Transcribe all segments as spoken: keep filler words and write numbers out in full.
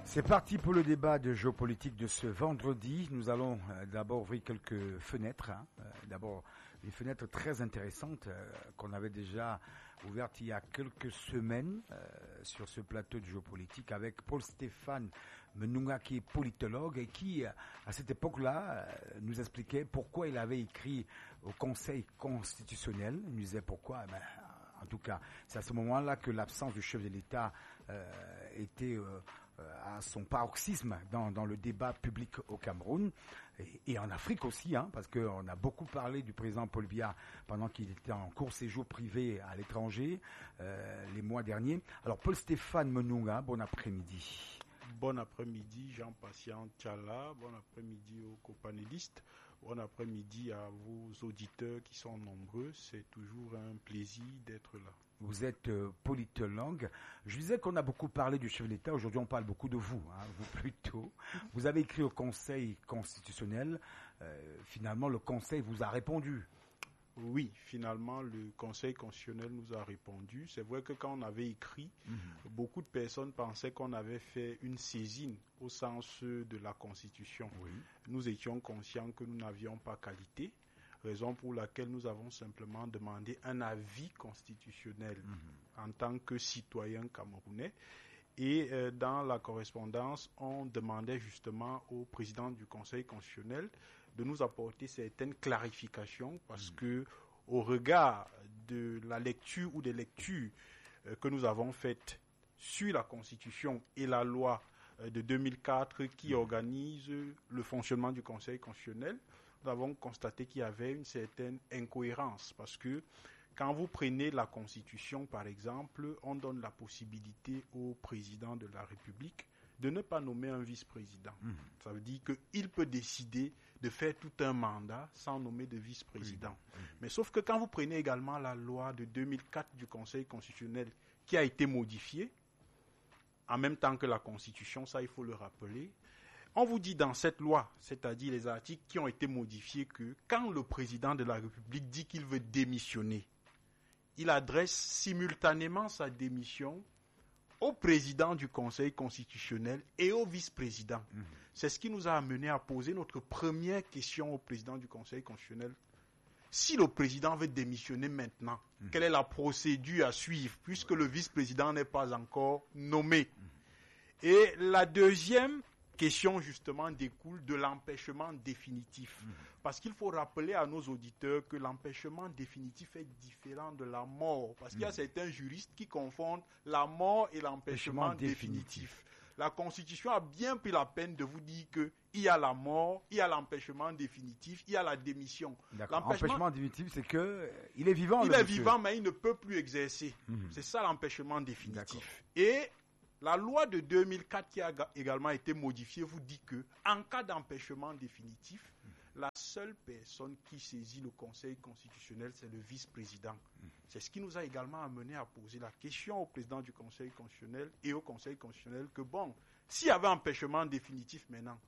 C'est parti pour le débat de géopolitique de ce vendredi. Nous allons euh, d'abord ouvrir quelques fenêtres. Hein. Euh, d'abord, une fenêtre très intéressante euh, qu'on avait déjà ouverte il y a quelques semaines euh, sur ce plateau de géopolitique avec Paul-Stéphane Menunga qui est politologue et qui, à cette époque-là, euh, nous expliquait pourquoi il avait écrit au Conseil constitutionnel. Il nous disait pourquoi. Ben, en tout cas, c'est à ce moment-là que l'absence du chef de l'État euh, était euh, à son paroxysme dans, dans le débat public au Cameroun et, et en Afrique aussi, hein, parce qu'on a beaucoup parlé du président Paul Biya pendant qu'il était en court séjour privé à l'étranger euh, les mois derniers. Alors Paul-Stéphane Menunga, bon après-midi. Bon après-midi Jean-Patient Tchala, bon après-midi aux copanélistes, bon après-midi à vos auditeurs qui sont nombreux, c'est toujours un plaisir d'être là. Vous êtes euh, politologue. Je disais qu'on a beaucoup parlé du chef de l'État, aujourd'hui on parle beaucoup de vous, hein, vous plutôt. Vous avez écrit au Conseil constitutionnel, euh, finalement le Conseil vous a répondu. Oui, finalement, le Conseil constitutionnel nous a répondu. C'est vrai que quand on avait écrit, mmh. beaucoup de personnes pensaient qu'on avait fait une saisine au sens de la Constitution. Oui. Nous étions conscients que nous n'avions pas qualité, raison pour laquelle nous avons simplement demandé un avis constitutionnel mmh. en tant que citoyen camerounais. Et euh, dans la correspondance, on demandait justement au président du Conseil constitutionnel de nous apporter certaines clarifications parce mmh. que au regard de la lecture ou des lectures euh, que nous avons faites sur la Constitution et la loi euh, de deux mille quatre qui mmh. organise le fonctionnement du Conseil constitutionnel, nous avons constaté qu'il y avait une certaine incohérence parce que quand vous prenez la Constitution, par exemple, on donne la possibilité au président de la République de ne pas nommer un vice-président. Mmh. Ça veut dire qu'il peut décider de faire tout un mandat sans nommer de vice-président. Mmh. Mais sauf que quand vous prenez également la loi de deux mille quatre du Conseil constitutionnel qui a été modifiée, en même temps que la Constitution, ça il faut le rappeler, on vous dit dans cette loi, c'est-à-dire les articles qui ont été modifiés, que quand le président de la République dit qu'il veut démissionner, il adresse simultanément sa démission au président du Conseil constitutionnel et au vice-président. Mmh. C'est ce qui nous a amené à poser notre première question au président du Conseil constitutionnel. Si le président veut démissionner maintenant, mmh. quelle est la procédure à suivre puisque le vice-président n'est pas encore nommé? Mmh. Et la deuxième question justement découle de l'empêchement définitif. Mmh. Parce qu'il faut rappeler à nos auditeurs que l'empêchement définitif est différent de la mort. Parce mmh. qu'il y a certains juristes qui confondent la mort et l'empêchement définitif. définitif. La Constitution a bien pris la peine de vous dire qu'il y a la mort, il y a l'empêchement définitif, il y a la démission. L'empêchement définitif, c'est que il est vivant. Il est monsieur. vivant, mais il ne peut plus exercer. Mmh. C'est ça l'empêchement définitif. Et la loi de deux mille quatre qui a également été modifiée vous dit que, en cas d'empêchement définitif, mmh. la seule personne qui saisit le Conseil constitutionnel, c'est le vice-président. Mmh. C'est ce qui nous a également amené à poser la question au président du Conseil constitutionnel et au Conseil constitutionnel que, bon, s'il y avait empêchement définitif maintenant,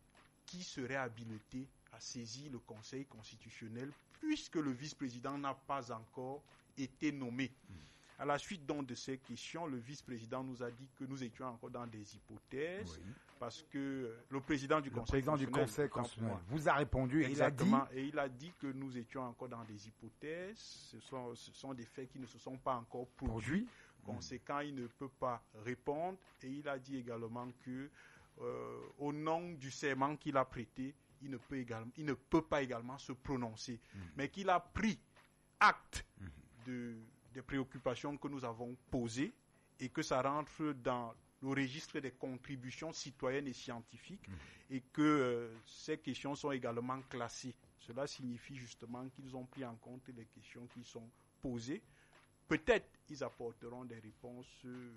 qui serait habilité à saisir le Conseil constitutionnel puisque le vice-président n'a pas encore été nommé? Mmh. À la suite donc de ces questions, le vice-président nous a dit que nous étions encore dans des hypothèses, oui. parce que le président du le Conseil président constitutionnel, du Conseil constitutionnel vous a répondu et il a dit et il a dit que nous étions encore dans des hypothèses. Ce sont, ce sont des faits qui ne se sont pas encore produits. produits. Conséquent, il ne peut pas répondre. Et il a dit également que, euh, au nom du serment qu'il a prêté, il ne peut également, il ne peut pas également se prononcer, mmh. mais qu'il a pris acte mmh. de des préoccupations que nous avons posées et que ça rentre dans le registre des contributions citoyennes et scientifiques mmh. et que euh, ces questions sont également classées. Cela signifie justement qu'ils ont pris en compte les questions qui sont posées. Peut-être ils apporteront des réponses, euh,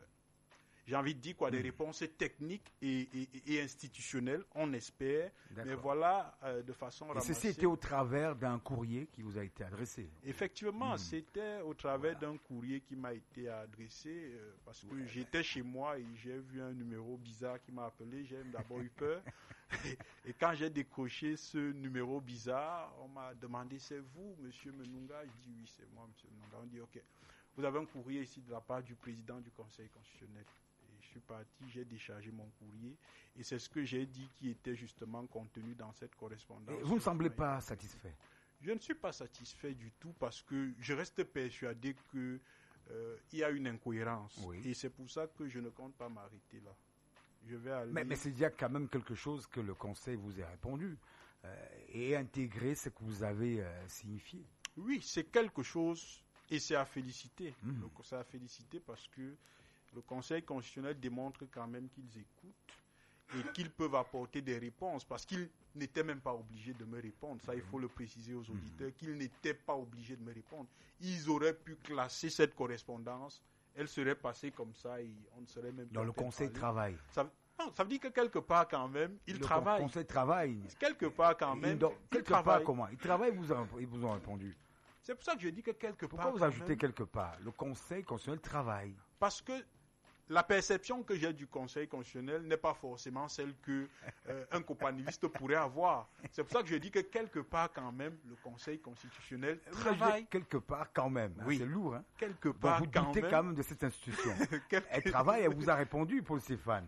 j'ai envie de dire quoi, mmh. des réponses techniques et, et, et institutionnelles, on espère. D'accord. Mais voilà, euh, de façon ramassée. Et ceci était au travers d'un courrier qui vous a été adressé. Effectivement, mmh. c'était au travers voilà. d'un courrier qui m'a été adressé euh, parce que ouais, j'étais ouais. chez moi et j'ai vu un numéro bizarre qui m'a appelé. J'ai d'abord eu peur. et, et quand j'ai décroché ce numéro bizarre, on m'a demandé, c'est vous, monsieur Menunga? Je dis oui, c'est moi, monsieur Menunga. On dit, ok, vous avez un courrier ici de la part du président du Conseil constitutionnel. Je suis suis parti, j'ai déchargé mon courrier et c'est ce que j'ai dit qui était justement contenu dans cette correspondance. Et vous ne semblez pas satisfait? Je ne suis pas satisfait du tout parce que je reste persuadé qu'il euh, y a une incohérence. Oui. Et c'est pour ça que je ne compte pas m'arrêter là. Je vais aller... Mais, mais c'est déjà quand même quelque chose que le Conseil vous ait répondu euh, et intégré ce que vous avez euh, signifié. Oui, c'est quelque chose et c'est à féliciter. Mmh. Donc, c'est à féliciter parce que le Conseil constitutionnel démontre quand même qu'ils écoutent et qu'ils peuvent apporter des réponses parce qu'ils n'étaient même pas obligés de me répondre. Ça, il faut le préciser aux auditeurs, mmh. qu'ils n'étaient pas obligés de me répondre. Ils auraient pu classer cette correspondance. Elle serait passée comme ça et on ne serait même pas... Dans le Conseil travaille. Ça, non, ça veut dire que quelque part quand même, ils le travaillent. Le Conseil travaille. Quelque part quand même, donc, quelque ils part comment? Ils travaillent, vous ont, ils vous ont répondu. C'est pour ça que je dis que quelque Pourquoi part... Pourquoi vous ajoutez même, quelque part? Le Conseil constitutionnel travaille. Parce que la perception que j'ai du Conseil constitutionnel n'est pas forcément celle que euh, un copanéliste pourrait avoir. C'est pour ça que je dis que quelque part quand même, le Conseil constitutionnel travaille. Quelque part quand même. Oui. C'est lourd. Hein? Quelque part Donc, vous quand doutez même. quand même de cette institution. Elle travaille, elle vous a répondu, Paul Stéphane.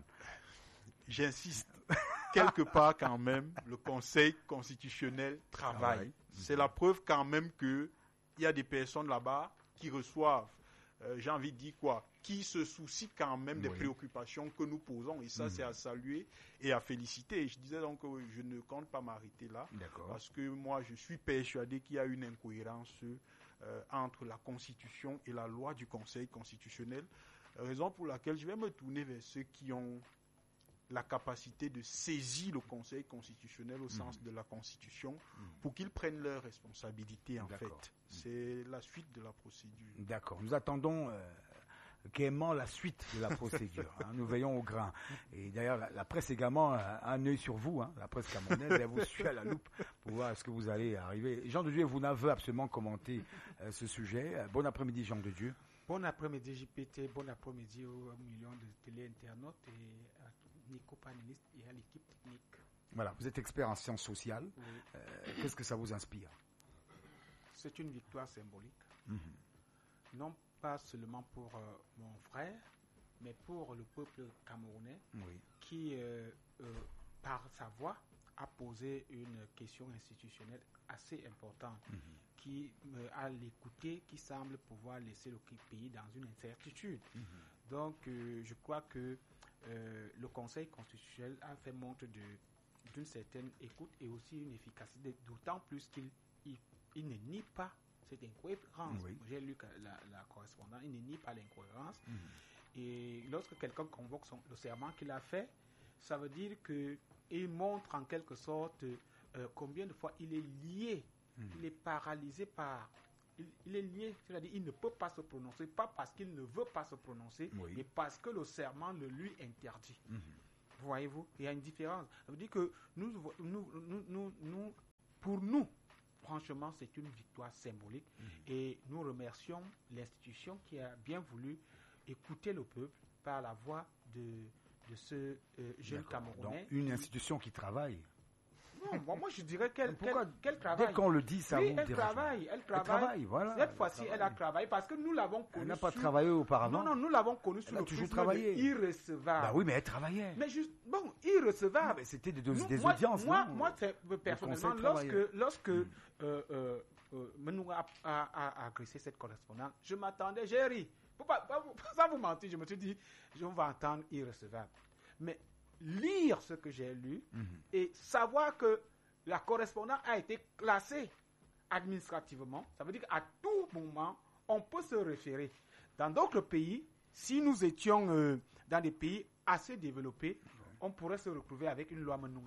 J'insiste. Quelque part quand même, le Conseil constitutionnel travaille. travaille. C'est la preuve quand même qu'il y a des personnes là-bas qui reçoivent, euh, j'ai envie de dire quoi, qui se soucient quand même des oui. préoccupations que nous posons. Et ça, mmh. c'est à saluer et à féliciter. Et je disais donc que je ne compte pas m'arrêter là. D'accord. Parce que moi, je suis persuadé qu'il y a une incohérence euh, entre la Constitution et la loi du Conseil constitutionnel. Raison pour laquelle je vais me tourner vers ceux qui ont la capacité de saisir le Conseil constitutionnel au mmh. sens de la Constitution mmh. pour qu'ils prennent leurs responsabilités en D'accord. fait. C'est la suite de la procédure. D'accord. Nous attendons euh, gaiement la suite de la procédure. hein. Nous veillons au grain. Et d'ailleurs, la, la presse également a un œil sur vous. Hein. La presse camerounaise, elle vous suit à la loupe pour voir ce que vous allez arriver. Jean de Dieu, vous n'avez absolument commenté euh, ce sujet. Euh, bon après-midi, Jean de Dieu. Bon après-midi, J P T. Bon après-midi aux millions de télé-internautes et à Nico Panéliste et à l'équipe technique. Voilà, vous êtes expert en sciences sociales. Oui. Euh, qu'est-ce que ça vous inspire? C'est une victoire symbolique. Mm-hmm. Non pas seulement pour euh, mon frère, mais pour le peuple camerounais oui. qui, euh, euh, par sa voix, a posé une question institutionnelle assez importante, mm-hmm. qui, euh, à l'écouter, qui semble pouvoir laisser le pays dans une incertitude. Mm-hmm. Donc, euh, je crois que euh, le Conseil constitutionnel a fait montre de, d'une certaine écoute et aussi une efficacité, d'autant plus qu'il il, il ne nie pas cette incohérence. Oui. J'ai lu la, la correspondance, il ne nie pas l'incohérence. Mm-hmm. Et lorsque quelqu'un convoque son, le serment qu'il a fait, ça veut dire qu'il montre en quelque sorte euh, combien de fois il est lié, mm-hmm. il est paralysé par... Il, il est lié, c'est-à-dire qu'il ne peut pas se prononcer, pas parce qu'il ne veut pas se prononcer, oui. mais parce que le serment le lui interdit. Mm-hmm. Voyez-vous, il y a une différence. Ça veut dire que nous, nous, nous, nous, nous pour nous, franchement, c'est une victoire symbolique. Mm-hmm. Et nous remercions l'institution qui a bien voulu écouter le peuple par la voix de, de ce euh, jeune Camerounais. Donc, une institution qui travaille. Non, moi, moi je dirais qu'elle, qu'elle, qu'elle travaille. Dès qu'on le dit, ça oui, vous elle dérange. Travaille, elle travaille, elle travaille. Voilà. Cette fois-ci, elle a travaillé parce que nous l'avons connue. Elle n'a pas sur... travaillé auparavant. Non, non, nous l'avons connue sur elle le a toujours prisme travaillé. Irrecevable. Bah oui, mais elle travaillait. Mais juste, bon, irrecevable. Non, mais c'était des, des, nous, des moi, audiences. Moi, non moi c'est, personnellement, lorsque, lorsque mm. euh, euh, euh, Menoura a, a, a agressé cette correspondance, je m'attendais, j'ai ri. Pour pas, pas, pas vous mentir, je me suis dit, je vais entendre irrecevable. Mais lire ce que j'ai lu mm-hmm. et savoir que la correspondance a été classée administrativement, ça veut dire qu'à tout moment, on peut se référer. Dans d'autres pays, si nous étions euh, dans des pays assez développés, ouais. on pourrait se retrouver avec une loi Menoura.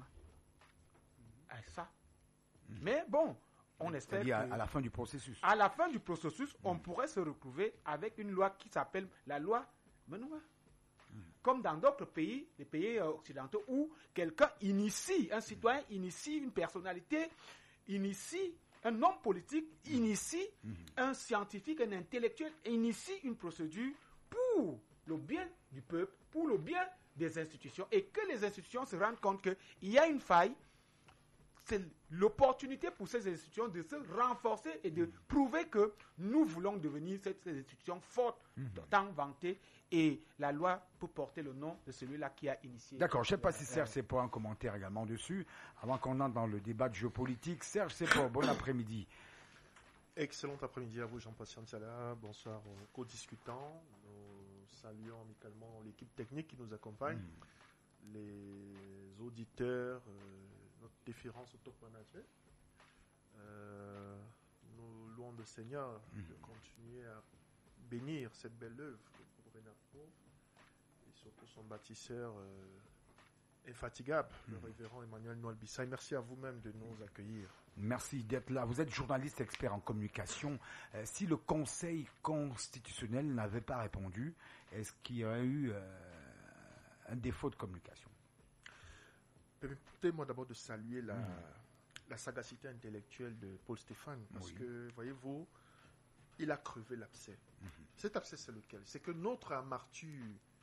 Mm-hmm. Et ça. Mm-hmm. Mais bon, on espère que... à la fin du processus. À la fin du processus, mm-hmm. on pourrait se retrouver avec une loi qui s'appelle la loi Menoura. Comme dans d'autres pays, les pays occidentaux, où quelqu'un initie, un citoyen initie une personnalité, initie un homme politique, initie mmh. un scientifique, un intellectuel, initie une procédure pour le bien du peuple, pour le bien des institutions, et que les institutions se rendent compte qu'il y a une faille, c'est l'opportunité pour ces institutions de se renforcer et de prouver que nous voulons devenir ces, ces institutions fortes, mmh. tant vantées, et la loi peut porter le nom de celui-là qui a initié. D'accord, je ne sais pas si Serge Seppo a un commentaire également dessus, avant qu'on entre dans le débat de géopolitique. Serge Seppo, bon après-midi. Excellent après-midi à vous, Jean-Pascal Sala. Bonsoir aux co-discutants. Nous saluons amicalement l'équipe technique qui nous accompagne, mmh. les auditeurs, euh, notre déférence au top management. Euh, nous louons le Seigneur mmh. de continuer à bénir cette belle œuvre pour Renapo et surtout son bâtisseur euh, infatigable, mmh. le révérend Emmanuel Noël Bissaï. Merci à vous-même de nous accueillir. Merci d'être là. Vous êtes journaliste expert en communication. Euh, si le Conseil constitutionnel n'avait pas répondu, est-ce qu'il y aurait eu euh, un défaut de communication? Permettez-moi d'abord de saluer la, mmh. la sagacité intellectuelle de Paul Stéphane, parce oui. que, voyez-vous, il a crevé l'abcès. Mmh. Cet abcès, c'est lequel? C'est que notre amarture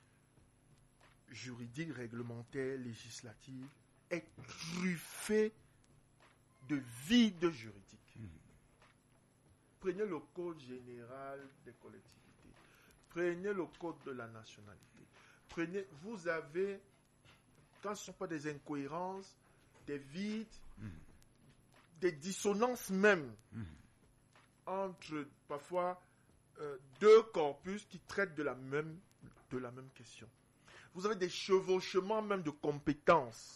juridique, réglementaire, législative est truffée de vide juridique. Mmh. Prenez le code général des collectivités. Prenez le code de la nationalité. Prenez, vous avez, quand ce ne sont pas des incohérences, des vides, mmh. des dissonances même, mmh. entre parfois euh, deux corpus qui traitent de la même, de la même question. Vous avez des chevauchements même de compétences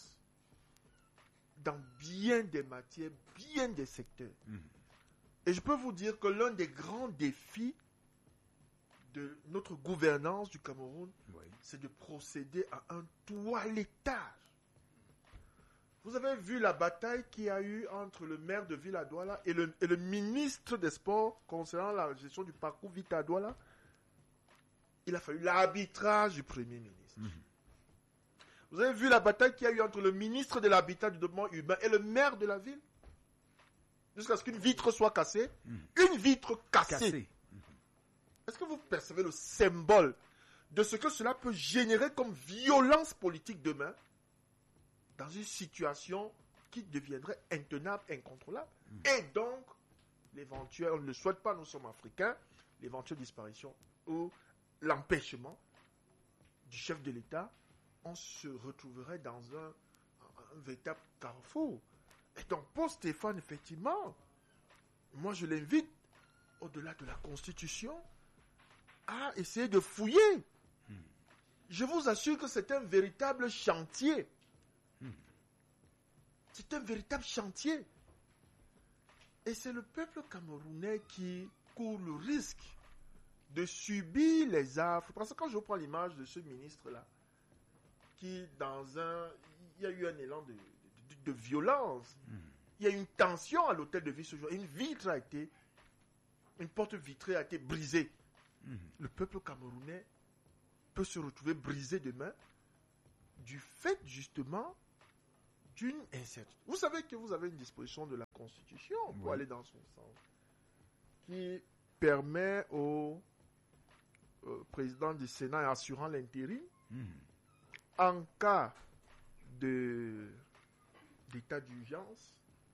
dans bien des matières, bien des secteurs. Mmh. Et je peux vous dire que l'un des grands défis de notre gouvernance du Cameroun, oui. c'est de procéder à un toilettage. Vous avez vu la bataille qu'il y a eu entre le maire de Ville à Douala et le, et le ministre des Sports concernant la gestion du parcours Vita Douala. Il a fallu l'arbitrage du Premier ministre. Mmh. Vous avez vu la bataille qu'il y a eu entre le ministre de l'Habitat, du Développement Urbain et le maire de la ville, jusqu'à ce qu'une vitre soit cassée. Mmh. Une vitre cassée. cassée. Mmh. Est-ce que vous percevez le symbole de ce que cela peut générer comme violence politique demain, dans une situation qui deviendrait intenable, incontrôlable, mmh. et donc l'éventuel, on ne le souhaite pas, nous sommes africains, l'éventuelle disparition ou l'empêchement du chef de l'État, on se retrouverait dans un, un, un véritable carrefour. Et donc, pour Stéphane, effectivement, moi je l'invite, au-delà de la Constitution, à essayer de fouiller. Mmh. Je vous assure que c'est un véritable chantier. Mmh. C'est un véritable chantier. Et c'est le peuple camerounais qui court le risque de subir les affres. Parce que quand je prends l'image de ce ministre-là, qui dans un... Il y a eu un élan de, de, de violence. Mmh. Il y a eu une tension à l'hôtel de ville ce jour. Une vitre a été... Une porte vitrée a été brisée. Mmh. Le peuple camerounais peut se retrouver brisé demain du fait, justement, d'une incertitude. Vous savez que vous avez une disposition de la Constitution pour oui. aller dans son sens, qui permet au, au président du Sénat assurant l'intérim, mmh. en cas de, d'état d'urgence,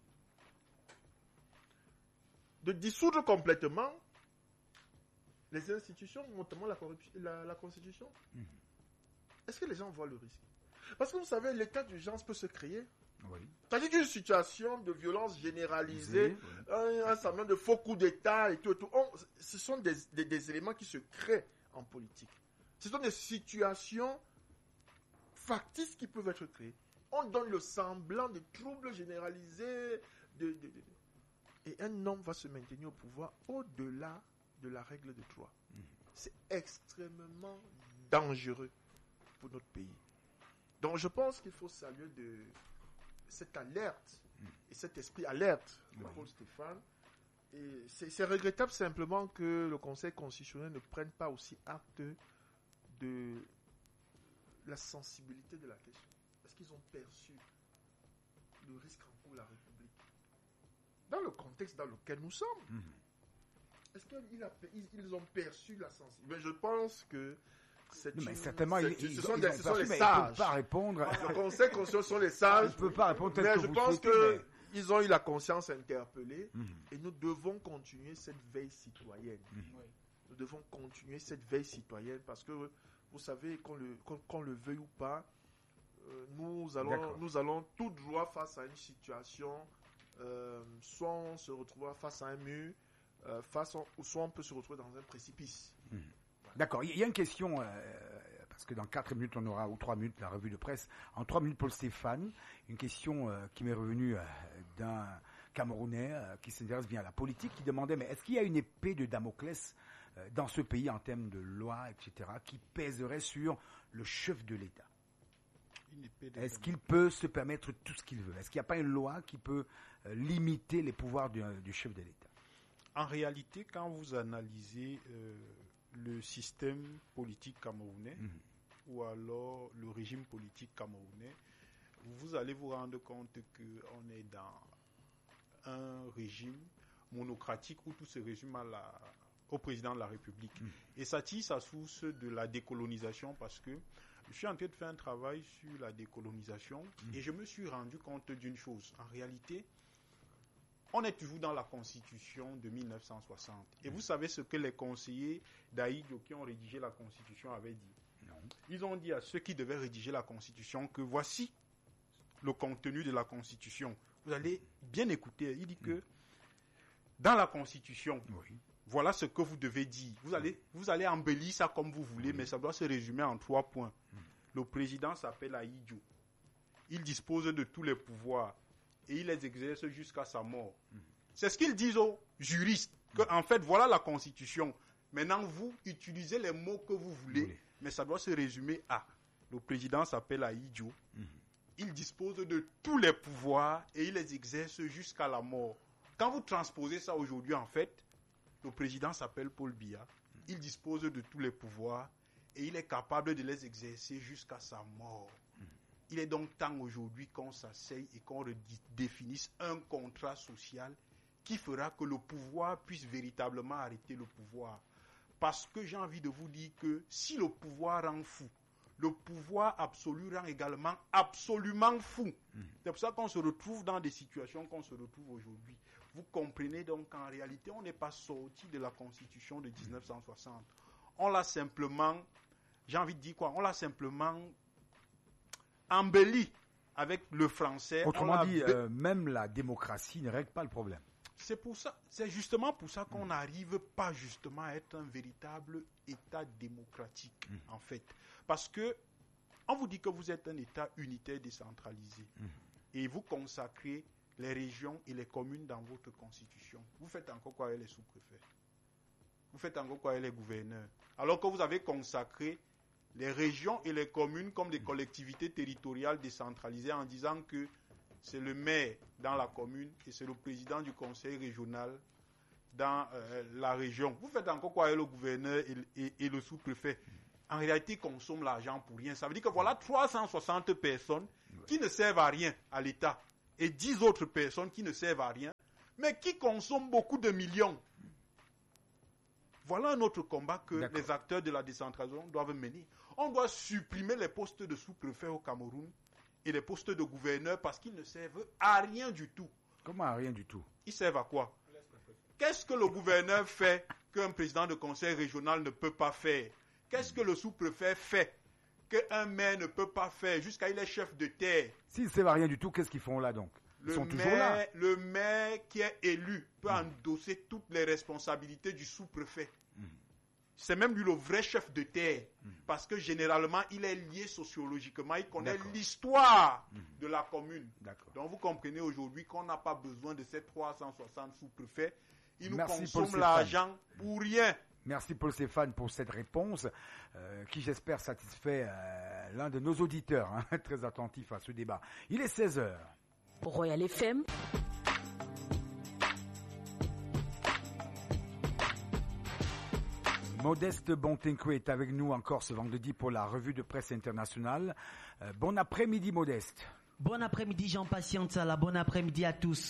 de dissoudre complètement les institutions, notamment la, la, la Constitution. Mmh. Est-ce que les gens voient le risque? Parce que vous savez, l'état d'urgence peut se créer. Oui. C'est-à-dire qu'une situation de violence généralisée, oui. un, un certain nombre de faux coups d'État et tout, et tout on, ce sont des, des, des éléments qui se créent en politique. Ce sont des situations factices qui peuvent être créées. On donne le semblant de troubles généralisés, de, de, de, et un homme va se maintenir au pouvoir au-delà de la règle de trois. Mmh. C'est extrêmement dangereux pour notre pays. Donc je pense qu'il faut saluer de cette alerte mmh. et cet esprit alerte de oui. Paul Stéphane. Et c'est, c'est regrettable simplement que le Conseil constitutionnel ne prenne pas aussi acte de la sensibilité de la question. Est-ce qu'ils ont perçu le risque pour la République dans le contexte dans lequel nous sommes? Mmh. Est-ce qu'ils a, ils, ils ont perçu la sensibilité? Mais je pense que c'est non, mais une, certainement, c'est, ils, ce ils, sont, ils des, ce sont les perçu, sages. Ils ne peuvent pas répondre. Le Conseil constitutionnel sont les sages. Ils ne peuvent pas répondre. Mais que je vous pense souhaitez, que mais... ils ont eu la conscience interpellée Mmh. et nous devons continuer cette veille citoyenne. Mmh. Oui. Nous devons continuer cette veille citoyenne parce que, vous savez, qu'on le, qu'on, qu'on le veuille ou pas, euh, nous, allons, D'accord. nous allons tout droit face à une situation, euh, soit on se retrouvera face à un mur, euh, face à- ou soit on peut se retrouver dans un précipice. D'accord, il y a une question, euh, parce que dans quatre minutes, on aura, ou trois minutes, la revue de presse. En trois minutes, Paul Stéphane, une question euh, qui m'est revenue euh, d'un Camerounais euh, qui s'intéresse bien à la politique, qui demandait, mais est-ce qu'il y a une épée de Damoclès euh, dans ce pays en termes de loi, et cetera, qui pèserait sur le chef de l'État? Une épée de Est-ce Damoclès. qu'il peut se permettre tout ce qu'il veut? Est-ce qu'il n'y a pas une loi qui peut euh, limiter les pouvoirs du, du chef de l'État? En réalité, quand vous analysez euh, le système politique camerounais, Mhm. ou alors le régime politique camerounais, vous allez vous rendre compte qu'on est dans un régime monocratique où tout se résume à la, au président de la République. Mhm. Et ça tire sa source de la décolonisation parce que je suis en train de faire un travail sur la décolonisation Mhm. et je me suis rendu compte d'une chose. En réalité, on est toujours dans la Constitution de mille neuf cent soixante. Et vous savez ce que les conseillers d'Aïdjo qui ont rédigé la Constitution avaient dit? Non. Ils ont dit à ceux qui devaient rédiger la Constitution que voici le contenu de la Constitution. Vous allez bien écouter. Il dit que dans la Constitution, Oui. voilà ce que vous devez dire. Vous allez, vous allez embellir ça comme vous voulez, mais ça doit se résumer en trois points. Le président s'appelle Aïdjo. Il dispose de tous les pouvoirs et il les exerce jusqu'à sa mort. C'est ce qu'ils disent aux juristes. Que, en fait, voilà la Constitution. Maintenant, vous utilisez les mots que vous voulez, Voulez. mais ça doit se résumer à le président s'appelle Aïdjo. Il dispose de tous les pouvoirs et il les exerce jusqu'à la mort. Quand vous transposez ça aujourd'hui, en fait, le président s'appelle Paul Biya. Il dispose de tous les pouvoirs et il est capable de les exercer jusqu'à sa mort. Il est donc temps aujourd'hui qu'on s'asseye et qu'on redéfinisse un contrat social qui fera que le pouvoir puisse véritablement arrêter le pouvoir. Parce que j'ai envie de vous dire que si le pouvoir rend fou, le pouvoir absolu rend également absolument fou. C'est pour ça qu'on se retrouve dans des situations qu'on se retrouve aujourd'hui. Vous comprenez donc qu'en réalité, on n'est pas sorti de la Constitution de dix-neuf cent soixante. On l'a simplement, j'ai envie de dire quoi, on l'a simplement embelli avec le français. On Autrement l'a dit, vé- euh, même la démocratie ne règle pas le problème. C'est pour ça, c'est justement pour ça qu'on n'arrive pas justement à être un véritable État démocratique, en fait. Parce que on vous dit que vous êtes un État unitaire décentralisé et vous consacrez les régions et les communes dans votre constitution. Vous faites encore quoi avec les sous-préfets? Vous faites encore quoi avec les gouverneurs? Alors que vous avez consacré les régions et les communes comme des collectivités territoriales décentralisées en disant que c'est le maire dans la commune et c'est le président du conseil régional dans euh, la région. Vous faites encore quoi avec le gouverneur et, et- et le sous-préfet? En réalité, ils consomment l'argent pour rien. Ça veut dire que voilà trois cent soixante personnes qui ne servent à rien à l'État et dix autres personnes qui ne servent à rien, mais qui consomment beaucoup de millions. Voilà un autre combat que D'accord. les acteurs de la décentralisation doivent mener. On doit supprimer les postes de sous-préfet au Cameroun et les postes de gouverneur parce qu'ils ne servent à rien du tout. Comment rien du tout? Ils servent à quoi? Qu'est-ce que le gouverneur fait qu'un président de conseil régional ne peut pas faire? Qu'est-ce que le sous-préfet fait qu'un maire ne peut pas faire jusqu'à il est chef de terre? S'ils ne servent à rien du tout, qu'est-ce qu'ils font là donc? Ils Le sont toujours maire, là. le maire qui est élu peut endosser toutes les responsabilités du sous-préfet. C'est même lui le vrai chef de terre. Parce que généralement, il est lié sociologiquement. Il connaît D'accord. l'histoire de la commune. D'accord. Donc vous comprenez aujourd'hui qu'on n'a pas besoin de ces trois cent soixante sous-préfets. Ils nous Merci, Paul consomment Stéphane. l'argent pour rien. Merci Paul Stéphane pour cette réponse euh, qui j'espère satisfait euh, l'un de nos auditeurs, hein, très attentif à ce débat. Il est seize heures. Royal F M. Modeste Bontenko est avec nous encore ce vendredi pour la revue de presse internationale. Euh, bon après-midi Modeste. Bon après-midi Jean Patiente Sala, bon après-midi à tous.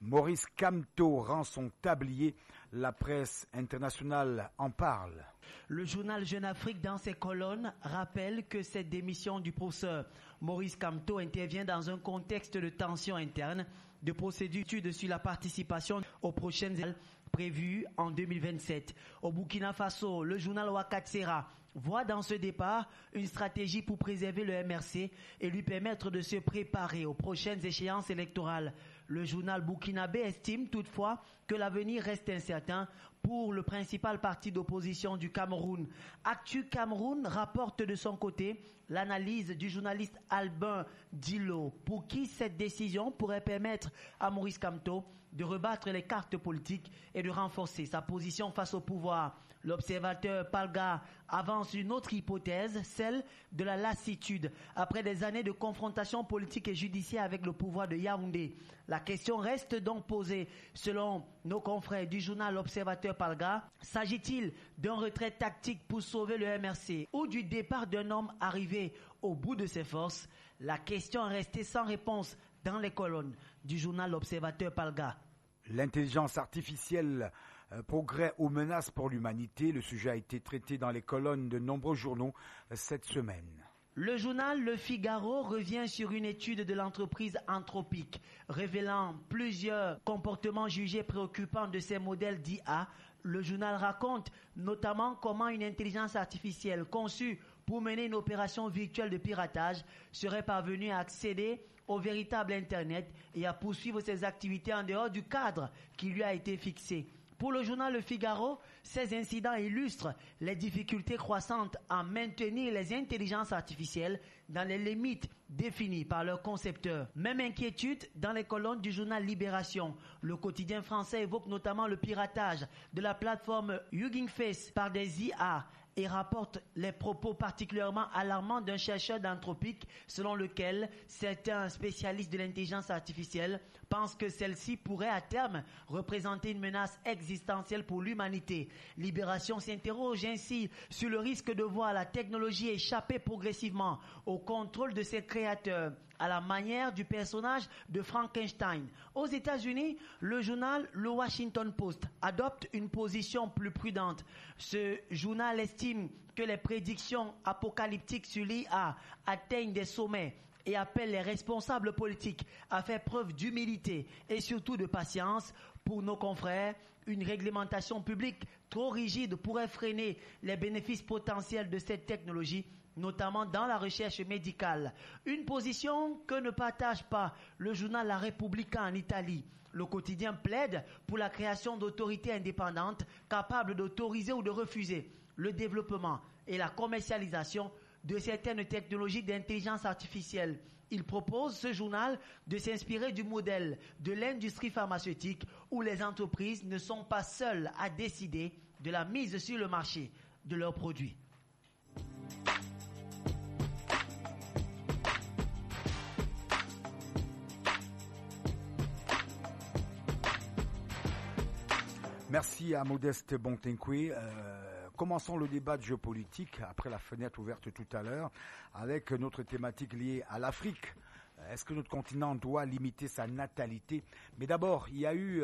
Maurice Kamto rend son tablier. La presse internationale en parle. Le journal Jeune Afrique, dans ses colonnes, rappelle que cette démission du professeur Maurice Kamto intervient dans un contexte de tension interne, de procédures sur la participation aux prochaines élections prévues en deux mille vingt-sept. Au Burkina Faso, le journal Wakatsera voit dans ce départ une stratégie pour préserver le M R C et lui permettre de se préparer aux prochaines échéances électorales. Le journal burkinabé estime toutefois que l'avenir reste incertain pour le principal parti d'opposition du Cameroun. Actu Cameroun rapporte de son côté l'analyse du journaliste Albin Dilo, pour qui cette décision pourrait permettre à Maurice Kamto de rebattre les cartes politiques et de renforcer sa position face au pouvoir. L'observateur Palga avance une autre hypothèse, celle de la lassitude. Après des années de confrontation politique et judiciaire avec le pouvoir de Yaoundé, la question reste donc posée. Selon nos confrères du journal Observateur Palga, s'agit-il d'un retrait tactique pour sauver le M R C ou du départ d'un homme arrivé au bout de ses forces? La question est restée sans réponse dans les colonnes du journal Observateur Palga. L'intelligence artificielle, euh, progrès ou menace pour l'humanité, le sujet a été traité dans les colonnes de nombreux journaux euh, cette semaine. Le journal Le Figaro revient sur une étude de l'entreprise Anthropic, révélant plusieurs comportements jugés préoccupants de ces modèles d'I A. Le journal raconte notamment comment une intelligence artificielle conçue pour mener une opération virtuelle de piratage serait parvenue à accéder au véritable Internet et à poursuivre ses activités en dehors du cadre qui lui a été fixé. Pour le journal Le Figaro, ces incidents illustrent les difficultés croissantes à maintenir les intelligences artificielles dans les limites définies par leurs concepteurs. Même inquiétude dans les colonnes du journal Libération. Le quotidien français évoque notamment le piratage de la plateforme Hugging Face par des I A et rapporte les propos particulièrement alarmants d'un chercheur d'Anthropic selon lequel certains spécialistes de l'intelligence artificielle pensent que celle-ci pourrait à terme représenter une menace existentielle pour l'humanité. Libération s'interroge ainsi sur le risque de voir la technologie échapper progressivement au contrôle de ses créateurs, à la manière du personnage de Frankenstein. Aux États-Unis, le journal Le Washington Post adopte une position plus prudente. Ce journal estime que les prédictions apocalyptiques sur l'I A atteignent des sommets et appelle les responsables politiques à faire preuve d'humilité et surtout de patience. Pour nos confrères, une réglementation publique trop rigide pourrait freiner les bénéfices potentiels de cette technologie, notamment dans la recherche médicale. Une position que ne partage pas le journal La Repubblica en Italie. Le quotidien plaide pour la création d'autorités indépendantes capables d'autoriser ou de refuser le développement et la commercialisation de certaines technologies d'intelligence artificielle. Il propose, ce journal, de s'inspirer du modèle de l'industrie pharmaceutique où les entreprises ne sont pas seules à décider de la mise sur le marché de leurs produits. Merci à Modeste Bontenque. Euh, commençons le débat de géopolitique après la fenêtre ouverte tout à l'heure avec notre thématique liée à l'Afrique. Est-ce que notre continent doit limiter sa natalité? Mais d'abord, il y a eu